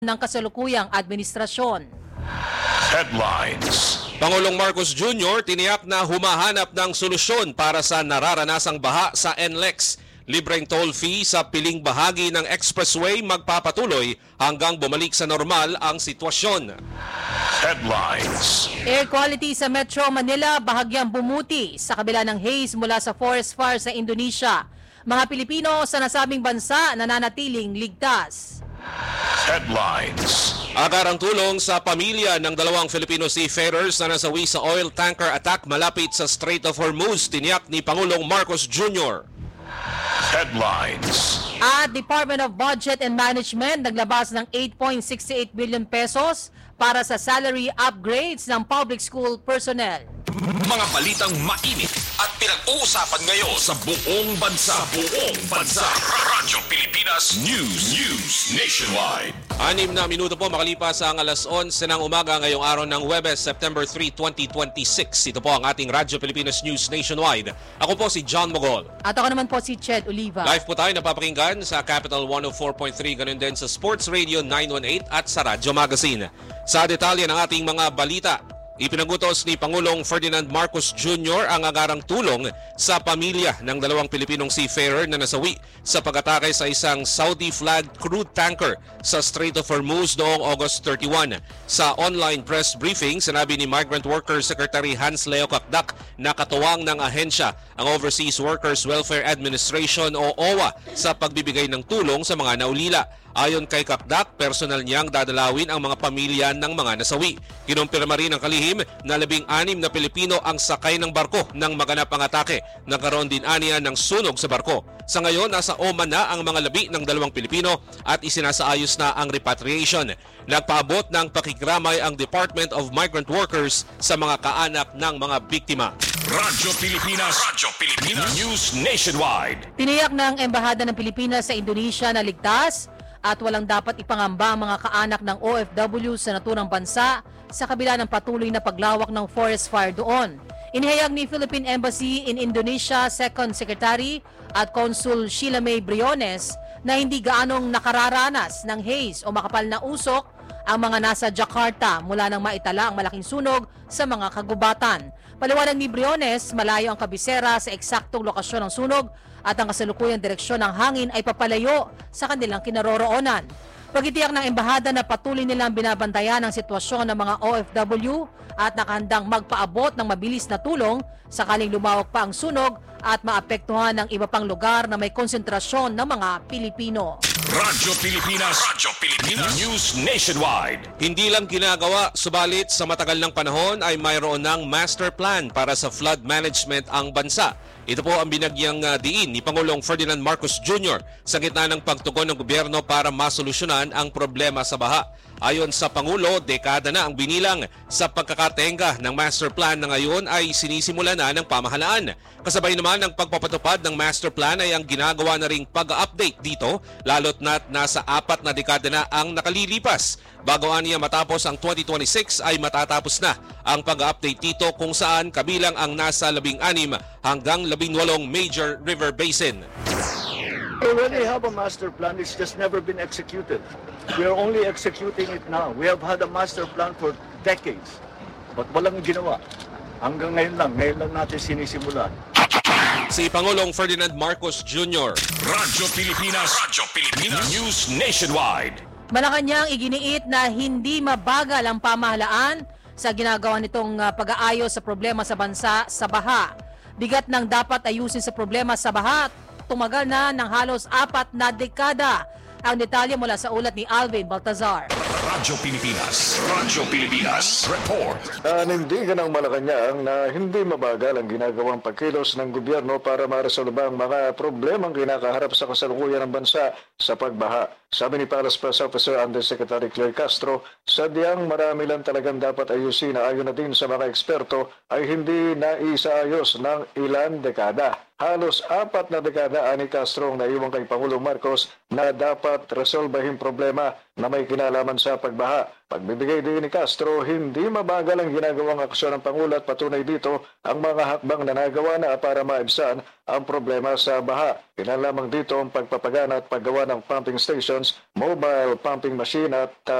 ng kasalukuyang administrasyon. Headlines. Pangulong Marcos Jr. tiniyak na humahanap ng solusyon para sa nararanasang baha sa NLEX. Libreng toll fee sa piling bahagi ng expressway magpapatuloy hanggang bumalik sa normal ang sitwasyon. Headlines. Air quality sa Metro Manila bahagyang bumuti sa kabila ng haze mula sa forest fire sa Indonesia. Mga Pilipino sa nasabing bansa nananatiling ligtas. Headlines. Agarang tulong sa pamilya ng dalawang Filipino seafarers na nasawi sa oil tanker attack malapit sa Strait of Hormuz, tiniyak ni Pangulong Marcos Jr. Headlines. At Department of Budget and Management naglabas ng 8.68 billion pesos para sa salary upgrades ng public school personnel. Mga balitang mainit at pinag-uusapan ngayon sa buong bansa. Radyo Pilipinas News Nationwide. 6 na minuto po makalipas ang alas 11 ng umaga ngayong araw ng Huwebes, September 3, 2026. Ito po ang ating Radyo Pilipinas News Nationwide. Ako po si John Mogol. At ako naman po si Ched Oliva. Live po tayo napapakinggan sa Capital 104.3, ganun din sa Sports Radio 918 at sa Radyo Magazine. Sa detalye ng ating mga balita, ipinagutos ni Pangulong Ferdinand Marcos Jr. ang agarang tulong sa pamilya ng dalawang Pilipinong seafarer na nasawi sa pag-atake sa isang Saudi-flagged crude tanker sa Strait of Hormuz noong August 31. Sa online press briefing, sinabi ni Migrant Workers Secretary Hans Leo Kakdak na katuwang ng ahensya ang Overseas Workers Welfare Administration o OWA sa pagbibigay ng tulong sa mga naulila. Ayon kay Kakdak, personal niyang dadalawin ang mga pamilya ng mga nasawi. Kinumpirma rin ng kalihim na 16 na Pilipino ang sakay ng barko nang maganap ang atake. Nagkaroon din aniya ng sunog sa barko. Sa ngayon, nasa Oman na ang mga labi ng dalawang Pilipino at isinasaayos na ang repatriation. Nagpaabot ng pakikramay ang Department of Migrant Workers sa mga kaanak ng mga biktima. Radyo Pilipinas News Nationwide. Tiniyak ng Embahada ng Pilipinas sa Indonesia na ligtas at walang dapat ipangamba ang mga kaanak ng OFW sa naturang bansa sa kabila ng patuloy na paglawak ng forest fire doon. Inihayag ni Philippine Embassy in Indonesia Second Secretary at Consul Sheila May Briones na hindi gaanong nakararanas ng haze o makapal na usok ang mga nasa Jakarta mula nang maitala ang malaking sunog sa mga kagubatan. Paliwanag ni Briones, malayo ang kabisera sa eksaktong lokasyon ng sunog at ang kasalukuyang direksyon ng hangin ay papalayo sa kanilang kinaroroonan. Pagitiyak ng embahada na patuloy nilang binabantayan ang sitwasyon ng mga OFW at nakahandang magpaabot ng mabilis na tulong sakaling lumawak pa ang sunog at maapektuhan ng iba pang lugar na may konsentrasyon ng mga Pilipino. Radyo Pilipinas News Nationwide. Hindi lang ginagawa, subalit sa matagal ng panahon ay mayroon ng master plan para sa flood management ang bansa. Ito po ang binagyang diin ni Pangulong Ferdinand Marcos Jr. sa gitna ng pagtugon ng gobyerno para masolusyonan ang problema sa baha. Ayon sa Pangulo, dekada na ang binilang sa pagkakatenga ng master plan na ngayon ay sinisimula na ng pamahalaan. Kasabay naman ng pagpapatupad ng master plan ay ang ginagawa na ring pag-update dito, lalo't na't nasa 4 na dekada na ang nakalilipas. Bago niya matapos ang 2026 ay matatapos na ang pag-update dito kung saan kabilang ang nasa 16 hanggang 18 major river basin. We already have a master plan, it's just never been executed. We are only executing it now. We have had a master plan for decades, but walang ginawa. Hanggang ngayon lang natin sinisimulan. Si Pangulong Ferdinand Marcos Jr. Radyo Pilipinas News Nationwide. Malacanang iginiit na hindi mabagal ang pamahalaan sa ginagawa nitong pag-aayos sa problema sa bansa sa baha. Bigat ng dapat ayusin sa problema sa baha, tumagal na ng halos 4 na dekada. Ang detalye mula sa ulat ni Alvin Baltazar. Radyo Pilipinas Report. Nanindigan ng Malacanang na hindi mabagal ang ginagawang pagkilos ng gobyerno para maresolba ang mga problemang kinakaharap sa kasalukuyan ng bansa sa pagbaha. Sabi ni Palace Press Officer Undersecretary Claire Castro, sadyang marami lang talagang dapat ayusin na ayon na din sa mga eksperto ay hindi naisaayos ng ilang dekada. halos 4 na dekada ani Castro ang naiwan kay Pangulong Marcos na dapat resolbahin problema na may kinalaman sa pagbaha. Pagbibigay din ni Castro, hindi mabagal ang ginagawang aksyon ng Pangulo at patunay dito ang mga hakbang na nagawa na para maibsan ang problema sa baha. Kinalamang dito ang pagpapagana at paggawa ng pumping stations, mobile pumping machine at